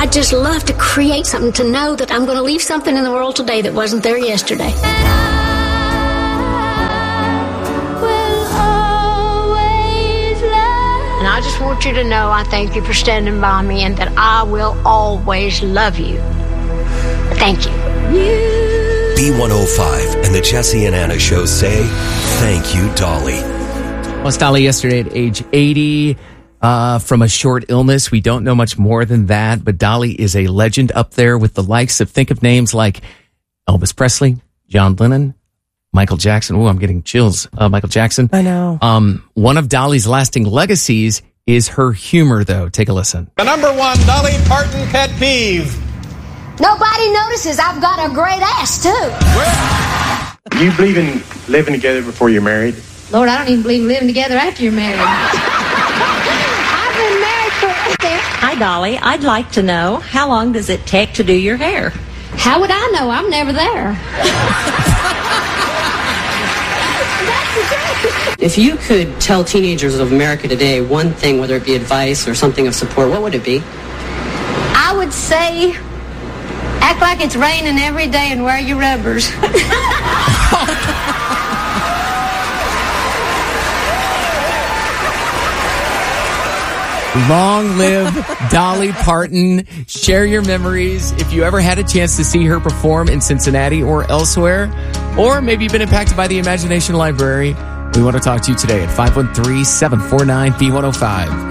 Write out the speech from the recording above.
just love to create something, to know that I'm going to leave something in the world today that wasn't there yesterday. And I just want you to know I thank you for standing by me and that I will always love you. Thank you. B105 and the Jesse and Anna Show say, thank you, Dolly. Lost Dolly yesterday at age 80 from a short illness. We don't know much more than that, but Dolly is a legend up there with the likes of, think of names like Elvis Presley, John Lennon, Michael Jackson. Oh, I'm getting chills. Michael Jackson. I know. One of Dolly's lasting legacies is her humor, though. Take a listen. The number one Dolly Parton pet peeve. Nobody notices I've got a great ass, too. Do you believe in living together before you're married? Lord, I don't even believe in living together after you're married. I've been married for... Hi, Dolly. I'd like to know, how long does it take to do your hair? How would I know? I'm never there. If you could tell teenagers of America today one thing, whether it be advice or something of support, what would it be? I would say, act like it's raining every day and wear your rubbers. Long live Dolly Parton. Share your memories. If you ever had a chance to see her perform in Cincinnati or elsewhere, or maybe you've been impacted by the Imagination Library, we want to talk to you today at 513-749-B105.